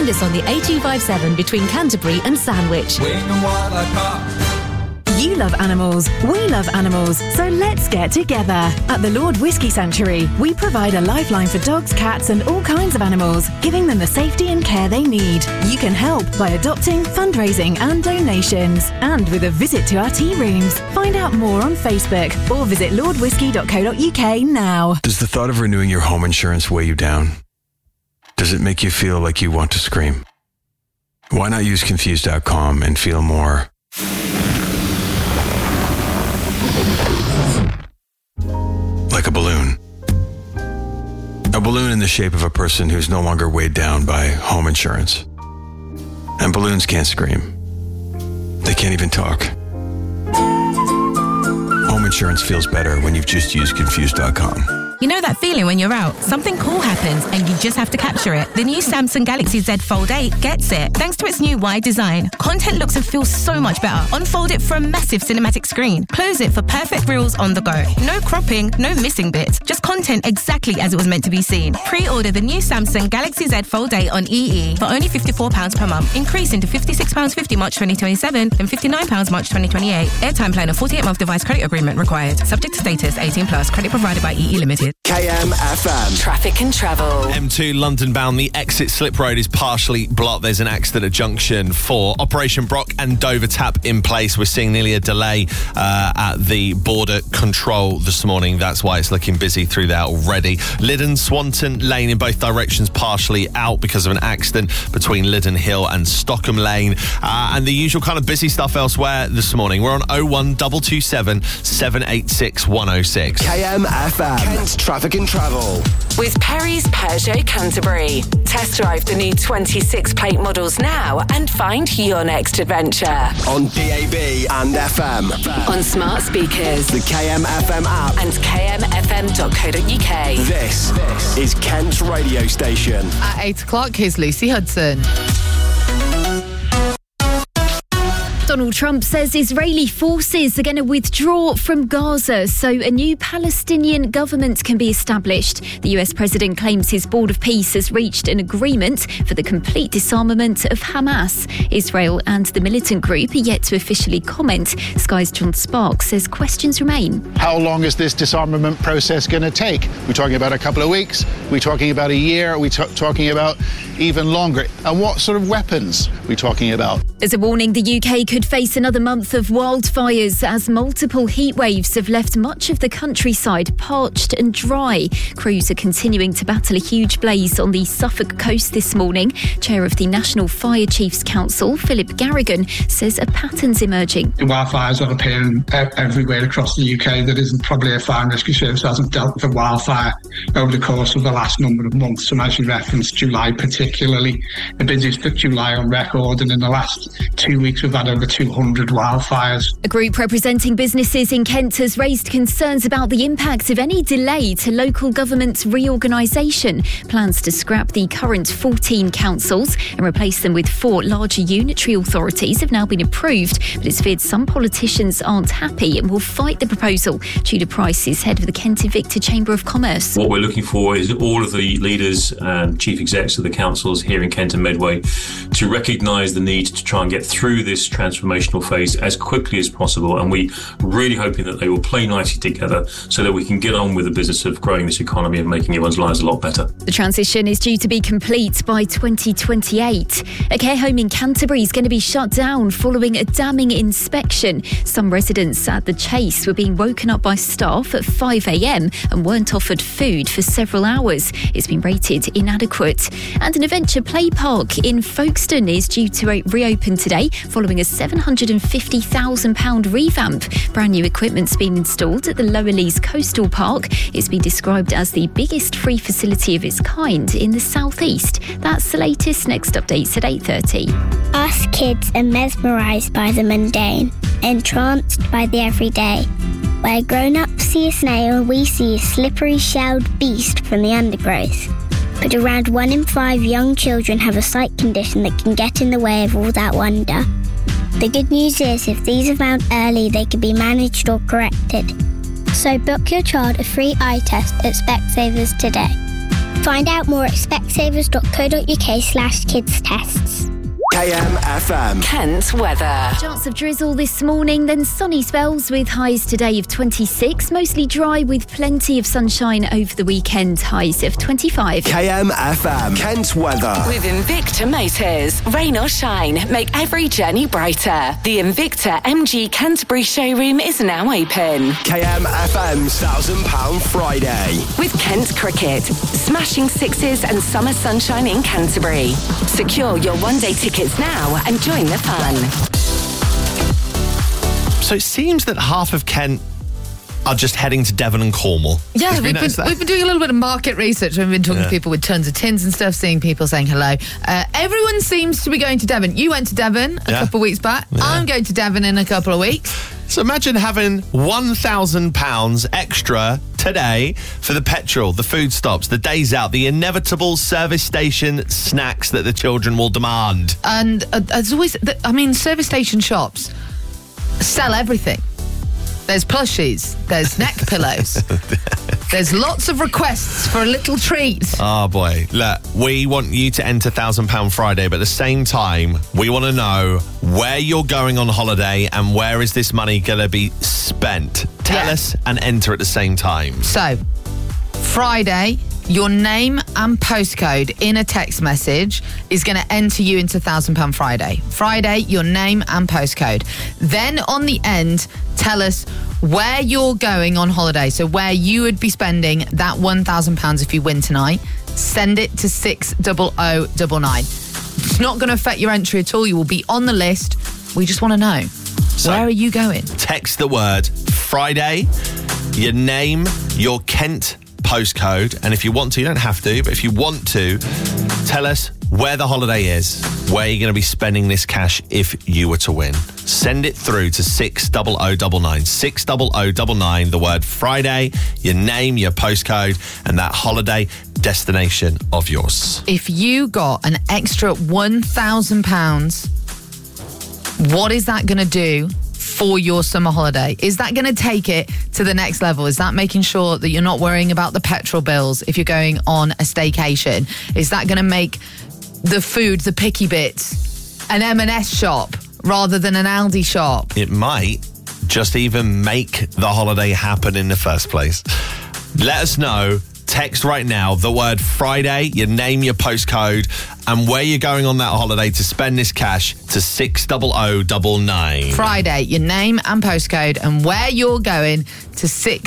Find us on the A257 between Canterbury and Sandwich. You love animals, we love animals, so let's get together. At the Lord Whisky Sanctuary, we provide a lifeline for dogs, cats and all kinds of animals, giving them the safety and care they need. You can help by adopting, fundraising and donations. And with a visit to our tea rooms. Find out more on Facebook or visit lordwhisky.co.uk now. Does the thought of renewing your home insurance weigh you down? Does it make you feel like you want to scream? Why not use Confused.com and feel more like a balloon. A balloon in the shape of a person who's no longer weighed down by home insurance. And balloons can't scream. They can't even talk. Home insurance feels better when you've just used Confused.com. You know that feeling when you're out, something cool happens and you just have to capture it. The new Samsung Galaxy Z Fold 8 gets it. Thanks to its new wide design, content looks and feels so much better. Unfold it for a massive cinematic screen. Close it for perfect reels on the go. No cropping, no missing bits. Just content exactly as it was meant to be seen. Pre-order the new Samsung Galaxy Z Fold 8 on EE for only £54 per month, increasing to £56.50 March 2027 and £59 March 2028. Airtime plan and 48-month device credit agreement required. Subject to status, 18+, credit provided by EE Limited. KMFM. Traffic and travel. M2 London bound, the exit slip road is partially blocked. There's an accident at junction 4. Operation Brock and Dover Tap in place. We're seeing nearly a delay at the border control this morning. That's why it's looking busy through there already. Lyddon Swanton Lane in both directions partially out because of an accident between Lyddon Hill and Stockham Lane. And the usual kind of busy stuff elsewhere this morning. We're on 01227 786 106. KMFM. Kent's Traffic and Travel. With Perry's Peugeot Canterbury. Test drive the new 26 plate models now and find your next adventure. On DAB and FM. On smart speakers. The KMFM app. And kmfm.co.uk. This is Kent's radio station. At 8 o'clock, here's Lucy Hudson. Donald Trump says Israeli forces are going to withdraw from Gaza so a new Palestinian government can be established. The US president claims his board of peace has reached an agreement for the complete disarmament of Hamas. Israel and the militant group are yet to officially comment. Sky's John Sparks says questions remain. How long is this disarmament process going to take? We're talking about a couple of weeks? We're talking about a year? We're talking about even longer? And what sort of weapons are we talking about? As a warning, the UK could face another month of wildfires as multiple heat waves have left much of the countryside parched and dry. Crews are continuing to battle a huge blaze on the Suffolk coast this morning. Chair of the National Fire Chiefs Council, Philip Garrigan, says a pattern's emerging. Wildfires are appearing everywhere across the UK. There isn't probably a fire and rescue service that hasn't dealt with a wildfire over the course of the last number of months. And as you referenced, July particularly, the busiest July on record, and in the last 2 weeks we've had over 200 wildfires. A group representing businesses in Kent has raised concerns about the impact of any delay to local government reorganisation. Plans to scrap the current 14 councils and replace them with 4 larger unitary authorities have now been approved, but it's feared some politicians aren't happy and will fight the proposal. Tudor Price is head of the Kent Invicta Chamber of Commerce. What we're looking for is all of the leaders and chief execs of the councils here in Kent and Medway to recognise the need to try and get through this transformational phase as quickly as possible, and we really hoping that they will play nicely together so that we can get on with the business of growing this economy and making everyone's lives a lot better. The transition is due to be complete by 2028. A care home in Canterbury is going to be shut down following a damning inspection. Some residents at the Chase were being woken up by staff at 5 a.m. and weren't offered food for several hours. It's been rated inadequate. And an adventure play park in Folkestone is due to reopen today following a £750,000 revamp. Brand new equipment's been installed at the Lower Lees Coastal Park. It's been described as the biggest free facility of its kind in the southeast. That's the latest. Next updates at 8:30. Us kids are mesmerised by the mundane, entranced by the everyday. Where grown-ups see a snail, we see a slippery shelled beast from the undergrowth. But around 1 in 5 young children have a sight condition that can get in the way of all that wonder. The good news is, if these are found early, they can be managed or corrected. So book your child a free eye test at Specsavers today. Find out more at specsavers.co.uk/kids tests. KMFM. Kent weather. Chance of drizzle this morning, then sunny spells with highs today of 26. Mostly dry with plenty of sunshine over the weekend, highs of 25. KMFM. Kent weather. With Invicta Motors. Rain or shine, make every journey brighter. The Invicta MG Canterbury showroom is now open. KMFM's £1,000 Friday. With Kent Cricket. Smashing sixes and summer sunshine in Canterbury. Secure your one-day tickets now and join the fun. So it seems that half of Kent are just heading to Devon and Cornwall. Yeah, we've been doing a little bit of market research. We've been talking to people with tons of tins and stuff, seeing people saying hello. Everyone seems to be going to Devon. You went to Devon a couple of weeks back. Yeah. I'm going to Devon in a couple of weeks. So imagine having £1,000 extra today for the petrol, the food stops, the days out, the inevitable service station snacks that the children will demand. And as always, service station shops sell everything. There's plushies, there's neck pillows, there's lots of requests for a little treat. Oh boy, look, we want you to enter £1,000 Friday, but at the same time, we want to know where you're going on holiday and where is this money going to be spent. Tell us and enter at the same time. So, Friday, your name and postcode in a text message is going to enter you into £1,000 Friday. Friday, your name and postcode. Then on the end, tell us where you're going on holiday. So where you would be spending that £1,000 if you win tonight. Send it to 60099. It's not going to affect your entry at all. You will be on the list. We just want to know. So, where are you going? Text the word Friday, your name, your Kent postcode, and if you want to, you don't have to, but if you want to, tell us where the holiday is, where you're going to be spending this cash if you were to win. Send it through to 60099. 60099, the word Friday, your name, your postcode, and that holiday destination of yours. If you got an extra £1,000, what is that going to do for your summer holiday? Is that going to take it to the next level? Is that making sure that you're not worrying about the petrol bills if you're going on a staycation? Is that going to make the food, the picky bits, an M&S shop rather than an Aldi shop? It might just even make the holiday happen in the first place. Let us know. Text right now the word Friday, your name, your postcode, and where you're going on that holiday to spend this cash to 60099. Friday, your name and postcode, and where you're going to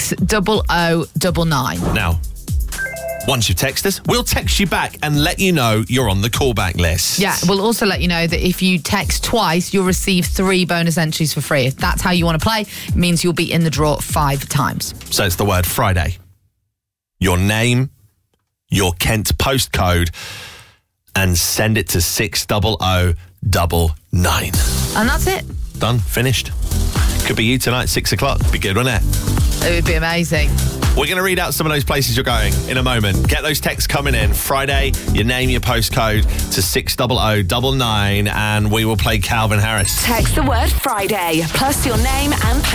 60099. Now, once you text us, we'll text you back and let you know you're on the callback list. Yeah, we'll also let you know that if you text twice, you'll receive 3 bonus entries for free. If that's how you want to play, it means you'll be in the draw 5 times. So it's the word Friday, your name, your Kent postcode, and send it to 60099. And that's it. Done. Finished. Could be you tonight, 6 o'clock. Be good, wouldn't it? It would be amazing. We're going to read out some of those places you're going in a moment. Get those texts coming in. Friday, your name, your postcode to 60099, and we will play Calvin Harris. Text the word Friday plus your name and